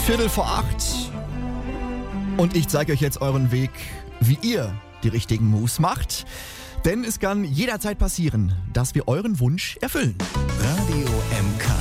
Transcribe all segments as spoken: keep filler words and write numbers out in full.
Viertel vor acht. Und ich zeige euch jetzt euren Weg, wie ihr die richtigen Moves macht. Denn es kann jederzeit passieren, dass wir euren Wunsch erfüllen. Radio M K.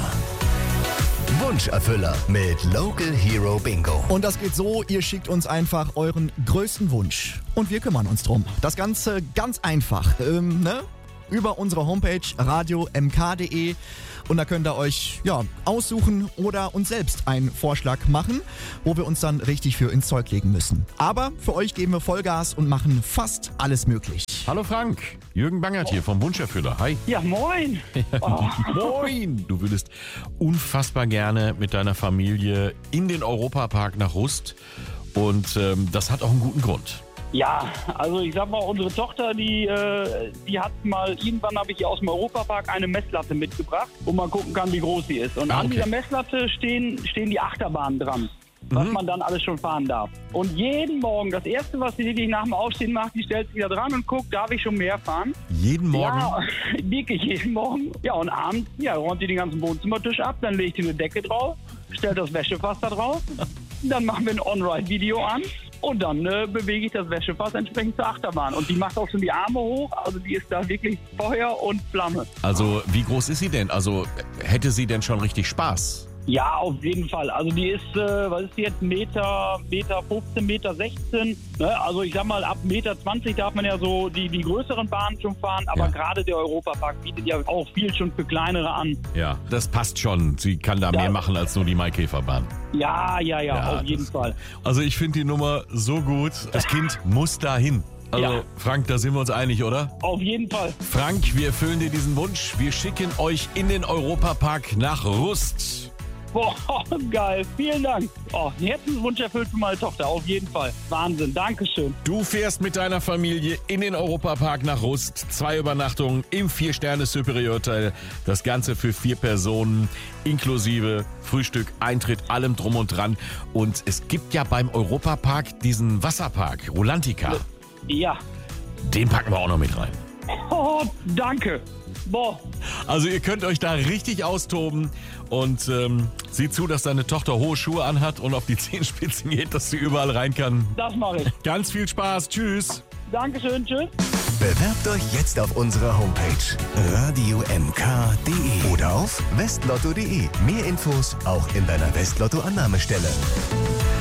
Wunscherfüller mit Local Hero Bingo. Und das geht so, ihr schickt uns einfach euren größten Wunsch. Und wir kümmern uns drum. Das Ganze ganz einfach, ähm, ne? Über unsere Homepage radio m k punkt d e. Und da könnt ihr euch ja, aussuchen oder uns selbst einen Vorschlag machen, wo wir uns dann richtig für ins Zeug legen müssen. Aber für euch geben wir Vollgas und machen fast alles möglich. Hallo Frank, Jürgen Bangert hier vom Wunscherfüller. Hi. Ja, moin. Oh. Moin. Du würdest unfassbar gerne mit deiner Familie in den Europapark nach Rust. Und ähm, das hat auch einen guten Grund. Ja, also ich sag mal, unsere Tochter, die, äh, die hat mal, irgendwann habe ich ihr aus dem Europapark eine Messlatte mitgebracht, wo man gucken kann, wie groß sie ist. Und Ah, an okay. dieser Messlatte stehen, stehen die Achterbahnen dran, was Mhm. man dann alles schon fahren darf. Und jeden Morgen, das Erste, was sie wirklich nach dem Aufstehen macht, die stellt sich da dran und guckt, darf ich schon mehr fahren? Jeden Morgen? Ja, wirklich jeden Morgen. Ja, und abends, ja, räumt sie den ganzen Wohnzimmertisch ab, dann legt sie eine Decke drauf, stellt das Wäschefass da drauf, dann machen wir ein On-Ride-Video an. Und dann äh, bewege ich das Wäschefass entsprechend zur Achterbahn. Und die macht auch schon die Arme hoch. Also die ist da wirklich Feuer und Flamme. Also wie groß ist sie denn? Also hätte sie denn schon richtig Spaß? Ja, auf jeden Fall. Also die ist, äh, was ist die jetzt, Meter, Meter fünfzehn, Meter sechzehn. Ne? Also ich sag mal, ab Meter zwanzig darf man ja so die, die größeren Bahnen schon fahren. Aber Ja. gerade der Europapark bietet ja auch viel schon für kleinere an. Ja, das passt schon. Sie kann da Ja. mehr machen als nur die Maikäferbahn. Ja, ja, ja, Ja, auf jeden das- Fall. Also ich finde die Nummer so gut. Das Kind muss dahin. Also Ja. Frank, da sind wir uns einig, oder? Auf jeden Fall. Frank, wir erfüllen dir diesen Wunsch. Wir schicken euch in den Europapark nach Rust. Boah, geil. Vielen Dank. Oh, ein Herzenswunsch erfüllt für meine Tochter. Auf jeden Fall. Wahnsinn. Dankeschön. Du fährst mit deiner Familie in den Europapark nach Rust. Zwei Übernachtungen im Vier-Sterne-Superior-Hotel. Das Ganze für vier Personen, inklusive Frühstück, Eintritt, allem drum und dran. Und es gibt ja beim Europapark diesen Wasserpark, Rolantica. Ja. Den packen wir auch noch mit rein. Oh, danke. Boah. Also ihr könnt euch da richtig austoben und ähm, sieh zu, dass deine Tochter hohe Schuhe anhat und auf die Zehenspitzen geht, dass sie überall rein kann. Das mache ich. Ganz viel Spaß. Tschüss. Dankeschön. Tschüss. Bewerbt euch jetzt auf unserer Homepage radio m k punkt d e oder auf westlotto punkt d e. Mehr Infos auch in deiner Westlotto-Annahmestelle.